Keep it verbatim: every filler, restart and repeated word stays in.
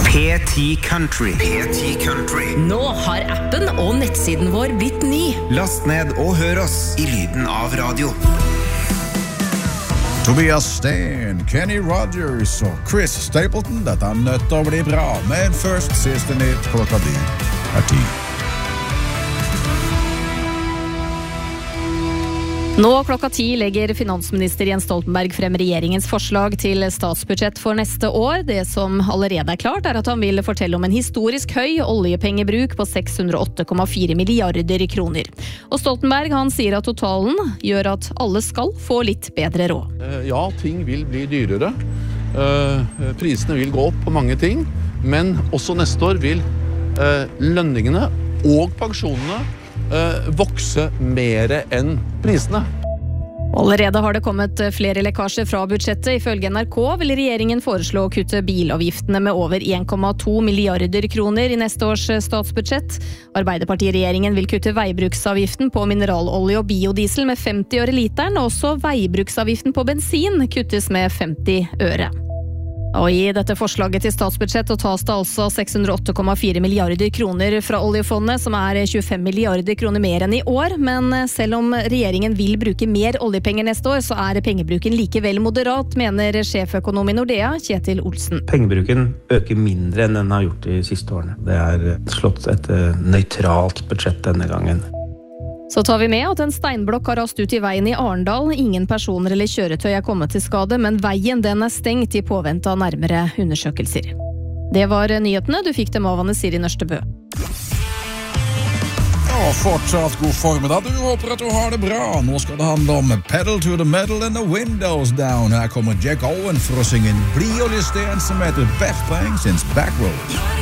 P ti Country. P ti Country. Nå har appen og nettsiden vår blitt ny. Last ned og hør oss i lyden av radio. Tobias Steen, Kenny Rogers og Chris Stapleton. Dette er nødt til å bli bra, men først siste nytt klokka di er ti. Nå klokka ti legger finansminister Jens Stoltenberg frem regjeringens forslag til statsbudsjett for neste år. Det som allerede er klart er at han vil fortelle om en historisk høy oljepengebruk på seks hundre og åtte komma fire milliarder kroner. Og Stoltenberg han sier at totalen gjør at alle skal få litt bedre råd. Ja, ting vil bli dyrere. Prisene vil gå opp på mange ting, men også neste år vil lønningene og pensjonene vokse mer enn prisene. Allerede har det kommet flere lekkasjer fra budsjettet. Ifølge N R K vil regjeringen foreslå å kutte bilavgiftene med over en komma to milliarder kroner i neste års statsbudsjett. Arbeiderpartiregjeringen vil kutte veibruksavgiften på mineralolje og biodiesel med femti øre literen, og også veibruksavgiften på bensin kuttes med femti øre. Og i dette forslaget til statsbudsjett tas det altså seks hundre og åtte komma fire milliarder kroner fra oljefondet, som er tjuefem milliarder kroner mer enn i år. Men selv om regjeringen vil bruke mer oljepenger neste år, så er pengebruken likevel moderat, mener sjeføkonom i Nordea, Kjetil Olsen. Pengebruken øker mindre enn den har gjort de siste årene. Det er slått et nøytralt budsjett denne gangen. Så tar vi med at en steinblokk har rast ut i veien i Arendal. Ingen personer eller kjøretøy er kommet til skade, men veien den er stengt i påvente av nærmere undersøkelser. Det var nyhetene. Du fikk dem av Anne Siri Nørstebø. Og fortsatt god formiddag. Du håper at du har det bra. Nå skal det handle om Pedal to the Metal and the Windows Down. Her kommer Jack Owen for å synge en blid oljesten som heter Beth Things since Backroads.